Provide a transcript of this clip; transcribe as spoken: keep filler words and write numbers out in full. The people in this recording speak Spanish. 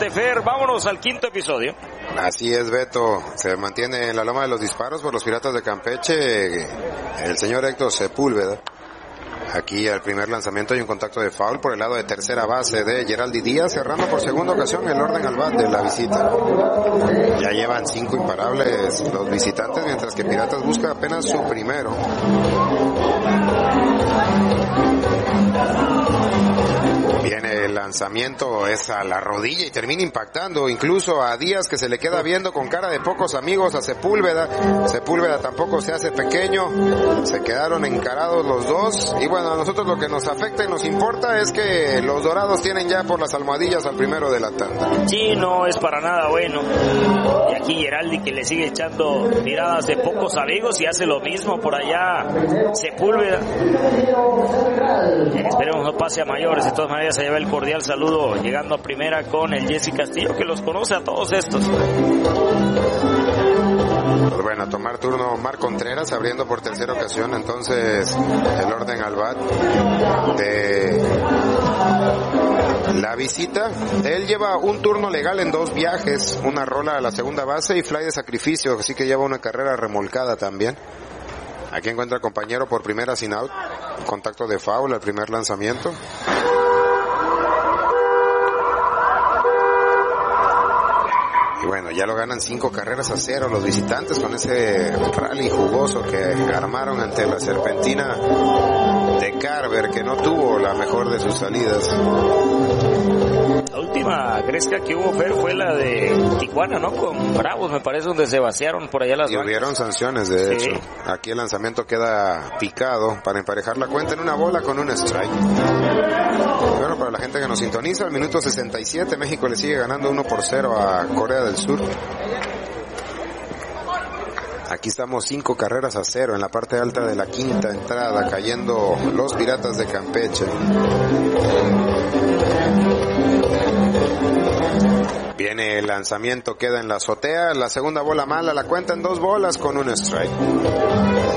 tarde, Fer. Vámonos al quinto episodio. Así es, Beto. Se mantiene en la loma de los disparos por los Piratas de Campeche el señor Héctor Sepúlveda. Aquí al primer lanzamiento hay un contacto de foul por el lado de tercera base de Geraldi Díaz, cerrando por segunda ocasión el orden al bat de la visita. Ya llevan cinco imparables los visitantes, mientras que Piratas busca apenas su primero. Viene el lanzamiento, es a la rodilla y termina impactando incluso a Díaz, que se le queda viendo con cara de pocos amigos a Sepúlveda. Sepúlveda tampoco se hace pequeño, se quedaron encarados los dos. Y bueno, a nosotros lo que nos afecta y nos importa es que los Dorados tienen ya por las almohadillas al primero de la tanda. Sí, no es para nada bueno. Y aquí Geraldi, que le sigue echando miradas de pocos amigos, y hace lo mismo por allá Sepúlveda. Esperemos no pase a mayores. De todas maneras se lleva el cordial saludo llegando a primera con el Jesse Castillo, que los conoce a todos estos. Pues bueno, a tomar turno Marc Contreras, abriendo por tercera ocasión entonces el orden al bat de la visita. Él lleva un turno legal en dos viajes, una rola a la segunda base y fly de sacrificio, así que lleva una carrera remolcada también. Aquí encuentra al compañero por primera sin out, contacto de foul al primer lanzamiento. Y bueno, ya lo ganan cinco carreras a cero los visitantes con ese rally jugoso que armaron ante la serpentina de Carver, que no tuvo la mejor de sus salidas. La última gresca que hubo, Fer, fue la de Tijuana, ¿no? Con Bravos, me parece, donde se vaciaron por allá las y bancas. hubieron sanciones, de sí. hecho. Aquí el lanzamiento queda picado para emparejar la cuenta en una bola con un strike. Bueno, para la gente que nos sintoniza, al minuto sesenta y siete, México le sigue ganando uno por cero a Corea del Sur. Aquí estamos cinco carreras a cero en la parte alta de la quinta entrada, cayendo los Piratas de Campeche. Viene el lanzamiento, queda en la azotea, la segunda bola mala, la cuenta en dos bolas con un strike.